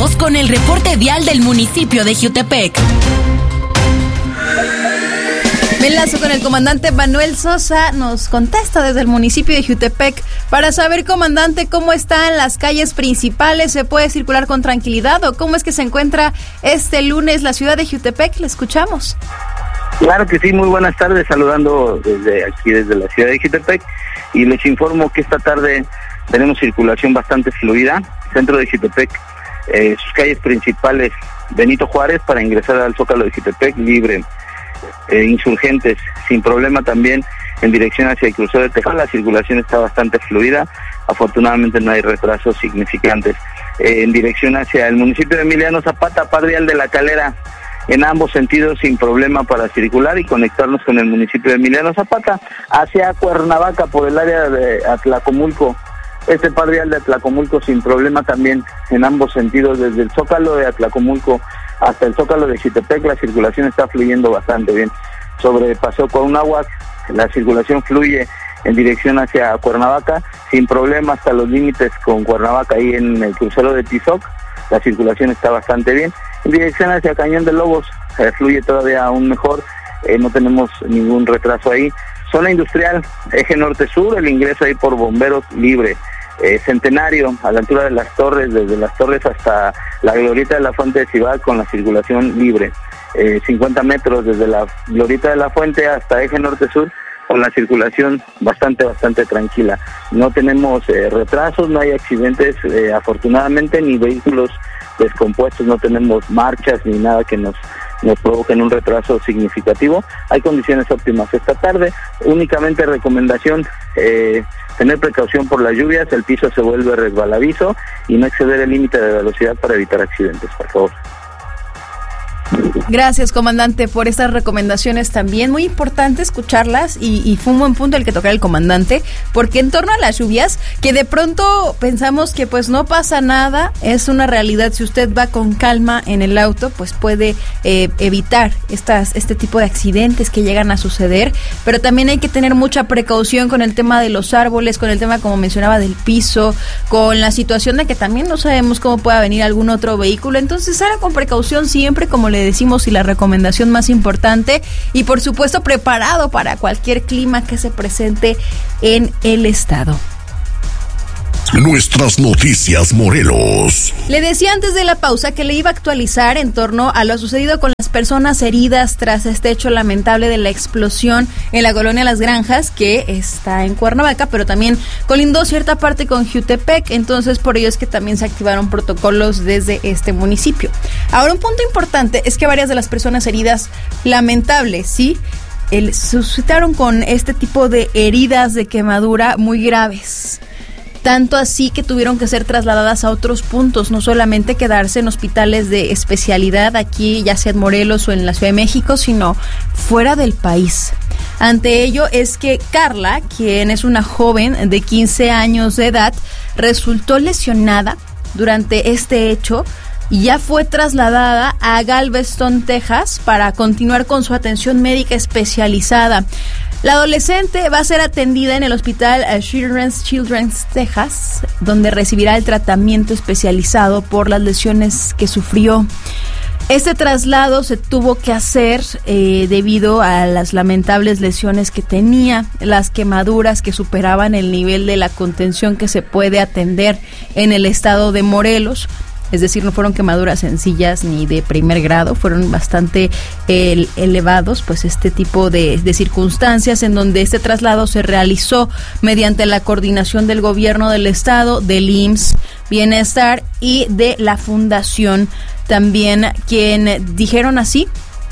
Continuamos con el reporte vial del municipio de Jiutepec. Me enlazo con el comandante Manuel Sosa, nos contesta desde el municipio de Jiutepec para saber, comandante, cómo están las calles principales, ¿se puede circular con tranquilidad o cómo es que se encuentra este lunes la ciudad de Jiutepec? Le escuchamos. Claro que sí, muy buenas tardes, saludando desde la ciudad de Jiutepec, y les informo que esta tarde tenemos circulación bastante fluida, centro de Jiutepec, sus calles principales, Benito Juárez para ingresar al Zócalo de Jiutepec, libre. Insurgentes sin problema también en dirección hacia el crucero de Tejada, la circulación está bastante fluida, afortunadamente no hay retrasos significantes. En dirección hacia el municipio de Emiliano Zapata, par vial de La Calera, en ambos sentidos sin problema para circular y conectarnos con el municipio de Emiliano Zapata, hacia Cuernavaca por el área de Atlacomulco, este par vial de Atlacomulco sin problema también en ambos sentidos, desde el Zócalo de Atlacomulco hasta el Zócalo de Jiutepec, la circulación está fluyendo bastante bien. Sobre Paseo Cuauhnáhuac, la circulación fluye en dirección hacia Cuernavaca, sin problema hasta los límites con Cuernavaca, ahí en el crucero de Tizoc, la circulación está bastante bien. En dirección hacia Cañón de Lobos, fluye todavía aún mejor, no tenemos ningún retraso ahí. Zona industrial, eje norte-sur, el ingreso ahí por Bomberos libre. Centenario, a la altura de las Torres, desde las Torres hasta la glorieta de la Fuente de Ciudad con la circulación libre. 50 metros desde la glorieta de la Fuente hasta eje norte-sur con la circulación bastante tranquila. No tenemos retrasos, no hay accidentes afortunadamente, ni vehículos descompuestos, no tenemos marchas ni nada que nos provoquen un retraso significativo. Hay condiciones óptimas esta tarde, únicamente recomendación, tener precaución por las lluvias, el piso se vuelve resbaladizo y no exceder el límite de velocidad para evitar accidentes, por favor. Gracias, comandante, por estas recomendaciones también. Muy importante escucharlas y fue un buen punto el que tocara el comandante, porque en torno a las lluvias, que de pronto pensamos que pues no pasa nada, es una realidad. Si usted va con calma en el auto, pues puede evitar este tipo de accidentes que llegan a suceder, pero también hay que tener mucha precaución con el tema de los árboles, con el tema, como mencionaba, del piso, con la situación de que también no sabemos cómo pueda venir algún otro vehículo. Entonces, salga con precaución siempre, como le decimos, y la recomendación más importante, y por supuesto preparado para cualquier clima que se presente en el estado. Nuestras noticias Morelos. Le decía antes de la pausa que le iba a actualizar en torno a lo sucedido con las personas heridas tras este hecho lamentable de la explosión en la colonia Las Granjas, que está en Cuernavaca, pero también colindó cierta parte con Jiutepec. Entonces, por ello es que también se activaron protocolos desde este municipio. Ahora, un punto importante es que varias de las personas heridas, lamentables, ¿sí?, suscitaron con este tipo de heridas de quemadura muy graves. Tanto así que tuvieron que ser trasladadas a otros puntos, no solamente quedarse en hospitales de especialidad aquí, ya sea en Morelos o en la Ciudad de México, sino fuera del país. Ante ello es que Carla, quien es una joven de 15 años de edad, resultó lesionada durante este hecho y ya fue trasladada a Galveston, Texas, para continuar con su atención médica especializada. La adolescente va a ser atendida en el hospital Children's Texas, donde recibirá el tratamiento especializado por las lesiones que sufrió. Este traslado se tuvo que hacer debido a las lamentables lesiones que tenía, las quemaduras que superaban el nivel de la contención que se puede atender en el estado de Morelos. Es decir, no fueron quemaduras sencillas ni de primer grado, fueron bastante elevados, pues este tipo de circunstancias en donde este traslado se realizó mediante la coordinación del gobierno del estado, del IMSS, Bienestar y de la Fundación también, quien dijeron así: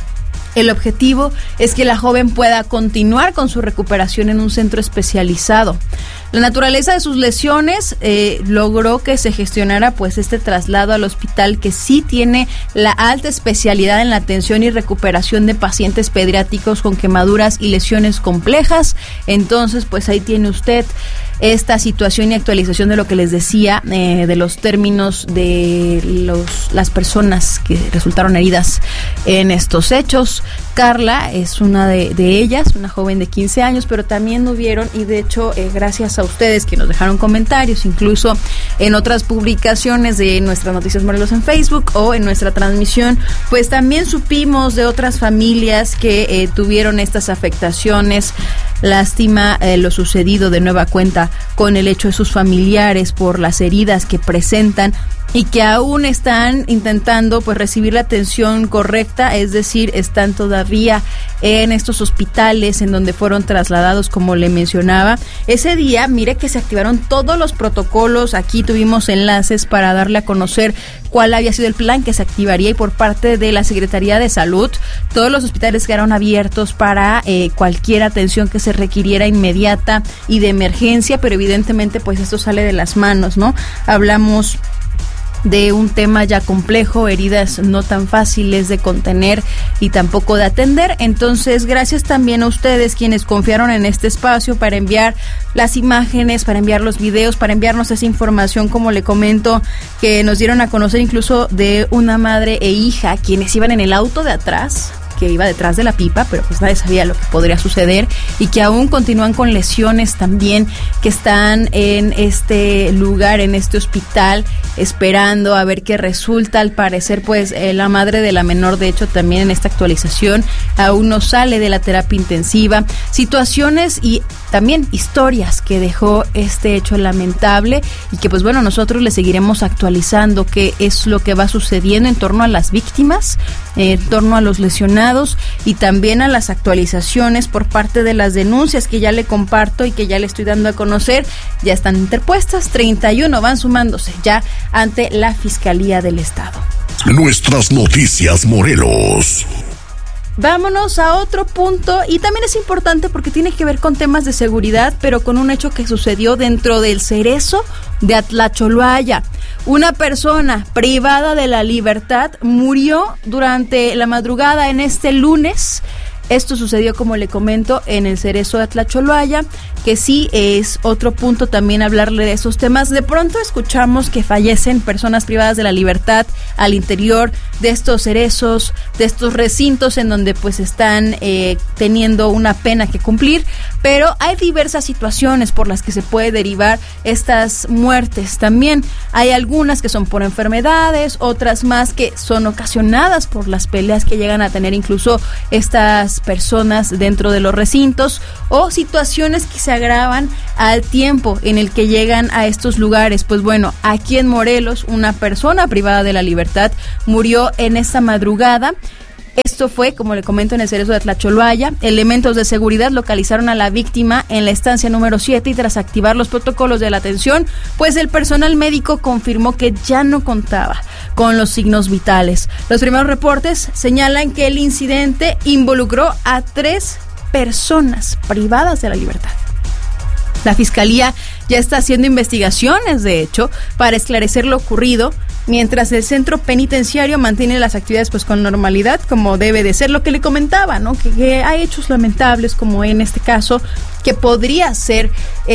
el objetivo es que la joven pueda continuar con su recuperación en un centro especializado. La naturaleza de sus lesiones logró que se gestionara pues este traslado al hospital, que sí tiene la alta especialidad en la atención y recuperación de pacientes pediátricos con quemaduras y lesiones complejas. Entonces, pues ahí tiene usted esta situación y actualización de lo que les decía, de los términos de las personas que resultaron heridas en estos hechos. Carla es una de ellas, una joven de 15 años, pero también hubieron, y de hecho gracias a ustedes que nos dejaron comentarios, incluso en otras publicaciones de nuestras Noticias Morelos en Facebook o en nuestra transmisión, pues también supimos de otras familias que tuvieron estas afectaciones. Lástima lo sucedido de nueva cuenta con el hecho de sus familiares por las heridas que presentan y que aún están intentando pues recibir la atención correcta, es decir, están todavía en estos hospitales en donde fueron trasladados, como le mencionaba. Ese día, mire que se activaron todos los protocolos, aquí tuvimos enlaces para darle a conocer cuál había sido el plan que se activaría, y por parte de la Secretaría de Salud, todos los hospitales quedaron abiertos para cualquier atención que se requiriera inmediata y de emergencia, pero evidentemente pues esto sale de las manos, ¿no? Hablamos de un tema ya complejo, heridas no tan fáciles de contener y tampoco de atender. Entonces, gracias también a ustedes quienes confiaron en este espacio para enviar las imágenes, para enviar los videos, para enviarnos esa información, como le comento, que nos dieron a conocer incluso de una madre e hija quienes iban en el auto de atrás, que iba detrás de la pipa, pero pues nadie sabía lo que podría suceder, y que aún continúan con lesiones también, que están en este lugar, en este hospital, esperando a ver qué resulta. Al parecer, pues la madre de la menor, de hecho, también en esta actualización, aún no sale de la terapia intensiva. Situaciones y también historias que dejó este hecho lamentable, y que pues bueno, nosotros le seguiremos actualizando qué es lo que va sucediendo en torno a las víctimas, en torno a los lesionados, y también a las actualizaciones por parte de las denuncias que ya le comparto y que ya le estoy dando a conocer. Ya están interpuestas, 31 van sumándose ya ante la Fiscalía del Estado. Nuestras Noticias Morelos. Vámonos a otro punto, y también es importante porque tiene que ver con temas de seguridad, pero con un hecho que sucedió dentro del Cerezo de Atlacholoaya. Una persona privada de la libertad murió durante la madrugada en este lunes. Esto sucedió, como le comento, en el Cerezo de Atlacholoaya, que sí es otro punto también hablarle de esos temas. De pronto escuchamos que fallecen personas privadas de la libertad al interior de estos cerezos, de estos recintos en donde pues están teniendo una pena que cumplir, pero hay diversas situaciones por las que se puede derivar estas muertes. También hay algunas que son por enfermedades, otras más que son ocasionadas por las peleas que llegan a tener incluso estas personas dentro de los recintos, o situaciones que se agravan al tiempo en el que llegan a estos lugares. Pues bueno, aquí en Morelos, una persona privada de la libertad murió en esta madrugada. Esto fue, como le comento, en el Cerezo de Atlacholoaya. Elementos de seguridad localizaron a la víctima en la estancia número 7 y tras activar los protocolos de la atención, pues el personal médico confirmó que ya no contaba con los signos vitales. Los primeros reportes señalan que el incidente involucró a 3 personas privadas de la libertad. La Fiscalía ya está haciendo investigaciones, de hecho, para esclarecer lo ocurrido, mientras el centro penitenciario mantiene las actividades pues con normalidad, como debe de ser. Lo que le comentaba, ¿no? Que hay hechos lamentables, como en este caso, que podría ser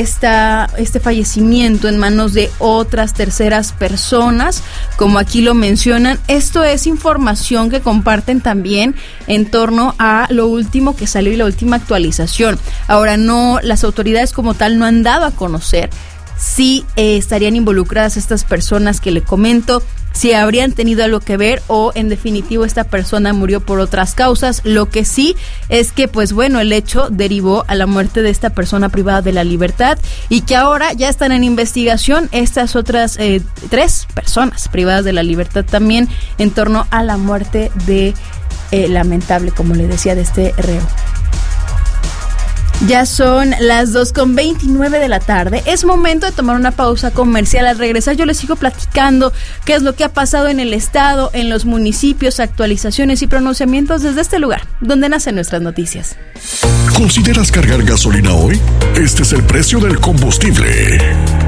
este fallecimiento en manos de otras terceras personas, como aquí lo mencionan. Esto es información que comparten también en torno a lo último que salió y la última actualización. Ahora, no, las autoridades como tal no han dado a conocer si estarían involucradas estas personas que le comento, si habrían tenido algo que ver, o en definitivo esta persona murió por otras causas. Lo que sí es que pues bueno, el hecho derivó a la muerte de esta persona privada de la libertad, y que ahora ya están en investigación estas otras 3 personas privadas de la libertad también en torno a la muerte de lamentable, como le decía, de este reo. Ya son las 2:29 de la tarde. Es momento de tomar una pausa comercial. Al regresar yo les sigo platicando qué es lo que ha pasado en el estado, en los municipios, actualizaciones y pronunciamientos desde este lugar, donde nacen nuestras noticias. ¿Consideras cargar gasolina hoy? Este es el precio del combustible.